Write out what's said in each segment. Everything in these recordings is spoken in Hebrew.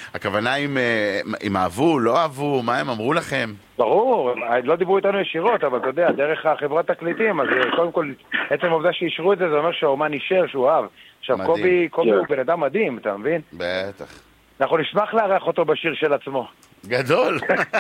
הכוונה אם אהבו, לא אהבו, מה הם אמרו לכם? ברור, לא דיברו איתנו ישירות, אבל אתה יודע, דרך החברת תקליטים, אז קודם כל, עצם העובדה שאישרו את זה, זה אומר שהאומן אישר, שהוא אהב. עכשיו, קובי הוא בן אדם מדהים, אתה מבין? בטח. אנחנו נשמח לארח אותו בשיר של עצמו. גדול.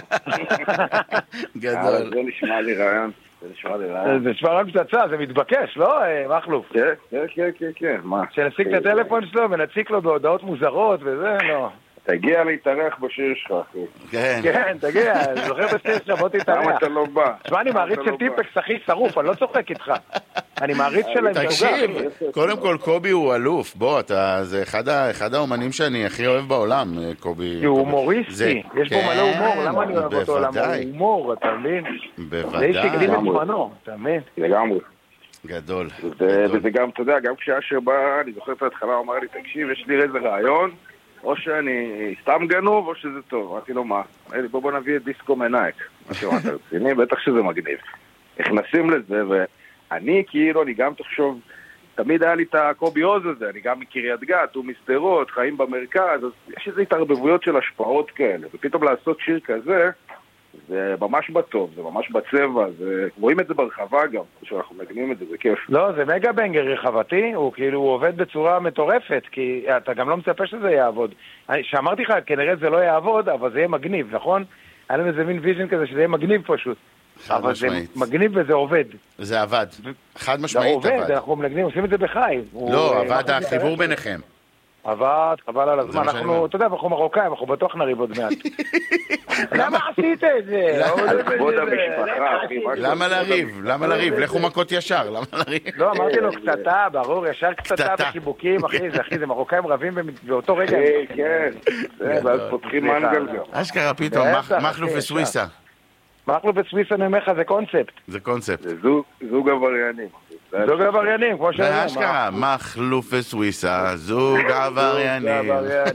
גדול. זה נשמע לי רעיון. זה נשמע רעיון פצצה, זה מתבקש, לא, מחלוף? כן, מה? שנשיג את הטלפון שלו ונציק לו בהודעות מוזרות וזה, לא. תגיע להתארח בשיר שלך, אחי. כן, תגיע, אני זוכר בשיר שלך, בוא תתארח. למה אתה לא בא? תשמע, אני מעריץ של טיפקס הכי שרוף, אני לא צוחק איתך. אני מעריץ שלהם. תקשיב, קודם כל קובי הוא אלוף, בוא, זה אחד האומנים שאני הכי אוהב בעולם, קובי. הוא הומוריסטי, יש בו מלא הומור, למה אני אוהב אותו? למה הוא הומור, אתה מבין? בוודאי. זה שהקדים את זמנו, אתה מבין? לגמרי. גדול. וזה גם, אתה יודע, גם כשאשר בא, אני זוכר את ההתחלה, הוא אמר לי, תקשיב, יש לי איזה רעיון, או שאני סתם גנוב, או שזה טוב. אמרתי לו, מה? אמרתי לי, בוא נביא את דיסקו מנייק. אמרתי לו, אתה רציני? בטח שזה מגניב. נכנסים לזה, ואני כאילו, אני גם תחשוב, תמיד היה לי את הקובי עוז הזה, אני גם מקריית גת, הוא מסדרות, חיים במרכז, אז יש איזו התערבבויות של השפעות כאלה, ופתאום לעשות שיר כזה, זה ממש בטוב, זה ממש בצבע, רואים את זה ברחבה גם, כשאנחנו מגנים את זה, זה כיף. לא, זה מגה בנגר רחבתי, הוא כאילו עובד בצורה מטורפת, כי אתה גם לא מצפה שזה יעבוד. שאמרתי לך, כנראה זה לא יעבוד, אבל זה יהיה מגניב, נכון? היה לנו איזה מין ויז'ן כזה שזה יהיה מגניב פשוט. אבל זה מגניב וזה עובד. זה עבד, חד משמעית עבד. זה עובד, אנחנו מגניבים, עושים את זה בחי. לא, עבד החיבור ביניכם. עבד, חבל על הזמן, אנחנו, אתה יודע, אנחנו מרוקאים, אנחנו בטוח נריב עוד מעט. למה עשית את זה? כבוד המשפחה, למה לריב? למה לריב? לכו מכות ישר, למה לריב? לא, אמרתי לו קצתה, ברור, ישר קצתה בחיבוקים, אחי, זה מרוקאים רבים באותו רגע. כן, ואז פותחים מנגל גם. אשכרה פתאום, מחלוף וסוויסה. מחלוף וסוויסה נמך, זה קונספט. זה קונספט. זה זוג עבריינים. זוג עבריינים, כמו שאני אומר. אשכרה, מחלוף וסוויסה, זוג עבריינים.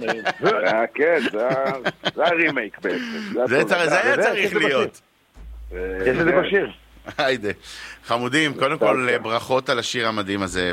כן, זה הרימייק בעצם. זה היה צריך להיות. יש לזה בשיר. היידה. חמודים, קודם כל ברכות על השיר המדהים הזה,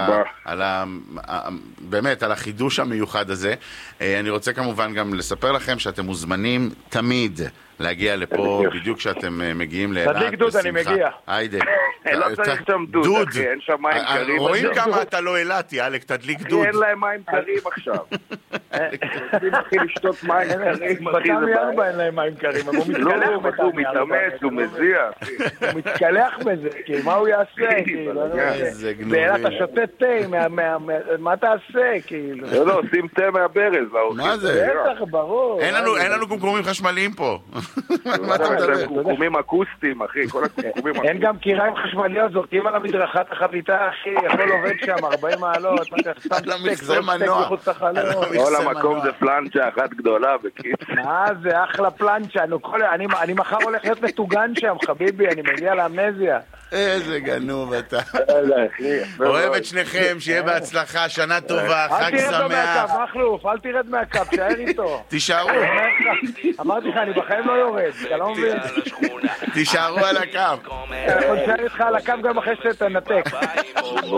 באמת על החידוש המיוחד הזה. אני רוצה כמובן גם לספר לכם שאתם מוזמנים תמיד להגיע לפה בדיוק כשאתם מגיעים לאילת. תדליק דוד, אני מגיע. היידה. לא צריך שם דוד, אחי, אין שם מים קרים. רואים כמה אתה לא אילתי, אלק, תדליק דוד. אין להם מים קרים עכשיו. רוצים הכי לשתות מים קרים. בתמי 4 אין להם מים קרים, אבל הוא מתקלח בתמי 4. הוא מתאמץ, הוא מזיע. הוא מתקלח בזה, כי מה הוא יעשה? איזה גנובים. באילת אתה שותה תה, מה תעשה? לא, שים תה מהברז. מה זה? בטח, ברור. אין לנו קומקומים חשמליים פה. מה אתה מדבר? קומקומים אקוסטיים, אחי, כל הקומקומים אקוסטיים. אין גם קיריים חשמליות, זורקים על המדרכת החביתה, אחי, הכל עובד שם, 40 מעלות, למכזה מנוע. כל המקום זה פלנצ'ה אחת גדולה, בקיצור. מה זה, אחלה פלנצ'ה, אני מחר הולך להיות מטוגן שם, חביבי, אני מגיע לאמנזיה. איזה גנוב אתה. אוהב את שניכם, שיהיה בהצלחה, שנה טובה, חג שמח. אל תרד מהקו, מחלוף, אל תרד מהקו, תשאר איתו. תישארו. אמרתי לך, אני בחיים לא יורד, אתה לא מבין? תישארו על הקו. אני נשאר איתך על הקו גם אחרי שתנתק.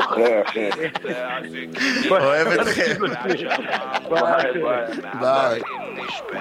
אוהב אתכם. ביי. ביי.